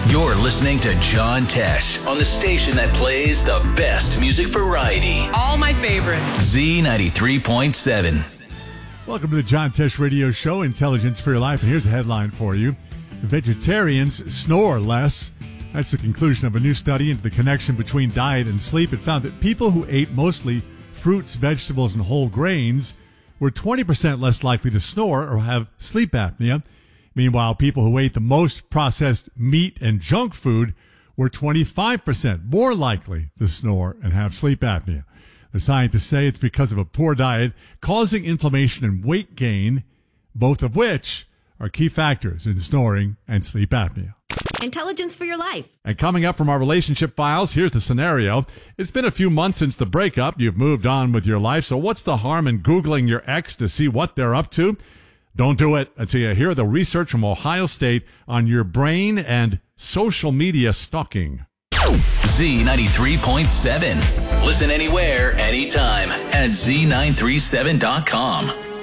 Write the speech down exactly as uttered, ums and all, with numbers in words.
You're listening to John Tesh on the station that plays the best music variety. All my favorites. Z ninety-three point seven. Welcome to the John Tesh Radio Show, Intelligence for Your Life. And here's a headline for you. Vegetarians snore less. That's the conclusion of a new study into the connection between diet and sleep. It found that people who ate mostly fruits, vegetables, and whole grains were twenty percent less likely to snore or have sleep apnea. Meanwhile, people who ate the most processed meat and junk food were twenty-five percent more likely to snore and have sleep apnea. The scientists say it's because of a poor diet causing inflammation and weight gain, both of which are key factors in snoring and sleep apnea. Intelligence for your life. And coming up from our relationship files, here's the scenario. It's been a few months since the breakup. You've moved on with your life. So what's the harm in Googling your ex to see what they're up to? Don't do it until you hear the research from Ohio State on your brain and social media stalking. Z ninety-three point seven. Listen anywhere, anytime at Z nine three seven dot com.